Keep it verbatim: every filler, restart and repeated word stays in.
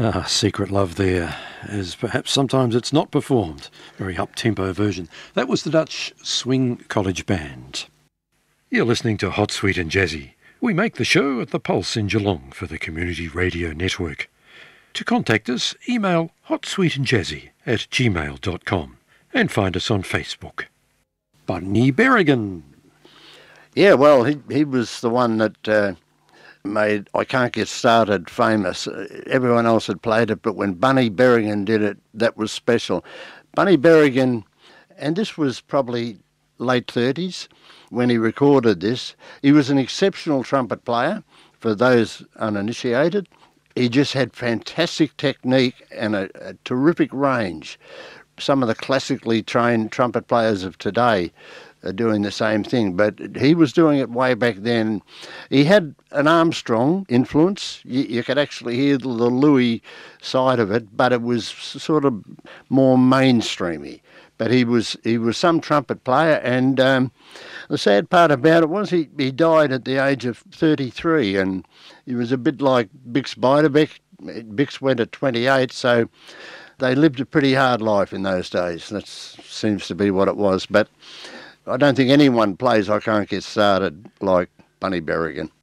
Ah, secret love there, as perhaps sometimes it's not performed. Very up-tempo version. That was the Dutch Swing College Band. You're listening to Hot, Sweet and Jazzy. We make the show at the Pulse in Geelong for the Community Radio Network. To contact us, email hotsweetandjazzy at gmail dot com and find us on Facebook. Bunny Berrigan. Yeah, well, he he was the one that uh, made I Can't Get Started famous. Uh, everyone else had played it, but when Bunny Berrigan did it, that was special. Bunny Berrigan, and this was probably late thirties when he recorded this. He was an exceptional trumpet player, for those uninitiated. He just had fantastic technique and a, a terrific range. Some of the classically trained trumpet players of today are doing the same thing, but he was doing it way back then. He had an Armstrong influence. You, you could actually hear the, the Louis side of it, but it was sort of more mainstreamy. But he was he was some trumpet player, and um, the sad part about it was he, he died at the age of thirty-three, and he was a bit like Bix Beiderbecke. Bix went at twenty-eight, so they lived a pretty hard life in those days. That seems to be what it was. But I don't think anyone plays I Can't Get Started like Bunny Berrigan.